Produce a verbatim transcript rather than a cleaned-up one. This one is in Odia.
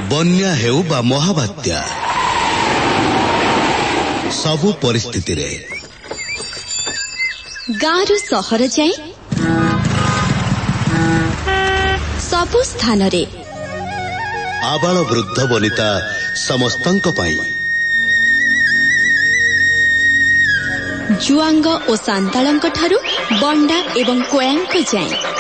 ବନ୍ୟା ହେଉ ବା ମହାବାତ୍ୟା, ସବୁ ପରିସ୍ଥିତିରେ ଗାଁରୁ ସହର ଯାଏ ସବୁ ସ୍ଥାନରେ ଆବାଳ ବୃଦ୍ଧ ବନିତା ସମସ୍ତଙ୍କ ପାଇଁ, ଜୁଆଙ୍ଗ ଓ ସାନ୍ତାଳଙ୍କ ଠାରୁ ବଣ୍ଡା ଏବଂ କୋୟାଙ୍କ ଯାଏ